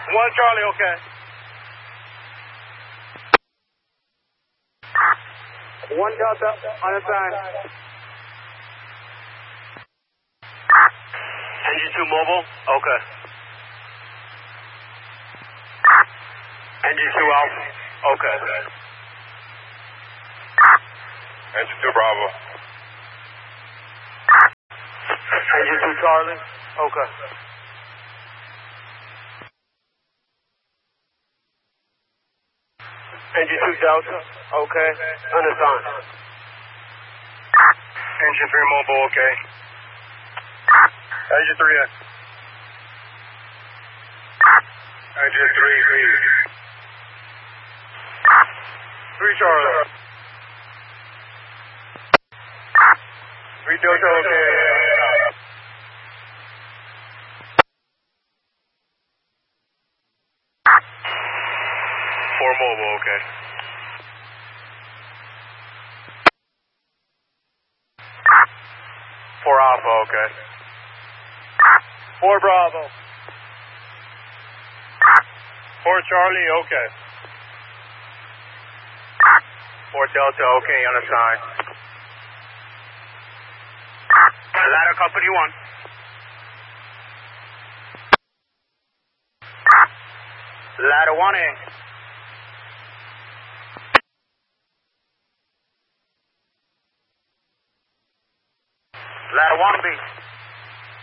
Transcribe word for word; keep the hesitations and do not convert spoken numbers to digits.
One Charlie, okay. One Delta, unassigned. Engine two mobile, okay. Engine two Alpha, okay. Engine two Bravo. Engine two Charlie, okay. Engine two Delta, okay. Unassigned. Engine three mobile, okay. Engine three X. Engine three, three. Three Charlie. Three Delta, okay. Four mobile, okay. Four Alpha, okay. Four Bravo. Four Charlie, okay. Four Delta, okay, unassigned. Ladder Company one. Ladder one A.